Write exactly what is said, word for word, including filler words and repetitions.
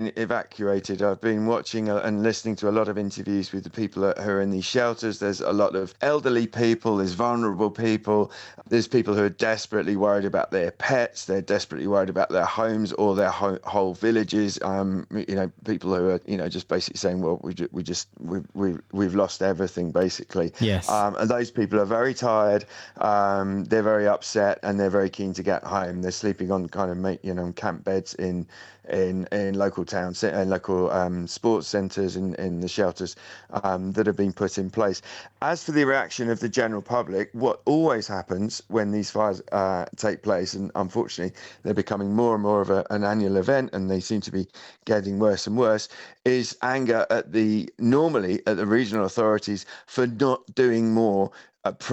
been evacuated. I've been watching uh, and listening to a lot of interviews with the people who are in these shelters. There's a lot of elderly people, there's vulnerable people, there's people who are desperately worried about their pets, they're desperately worried about their homes or their ho- whole villages. Um, you know, people who are, you know, just basically saying, well, we, ju- we just, we, we, we've lost everything, basically. Yes. Um, and those people are very tired, um, they're very upset, and they're very keen to get home. They're sleeping on kind of, you know, camp beds in in in local towns and local um, sports centres and in, in the shelters um, that have been put in place. As for the reaction of the general public, what always happens when these fires uh, take place, and unfortunately they're becoming more and more of a, an annual event, and they seem to be getting worse and worse, is anger at the normally at the regional authorities for not doing more uh,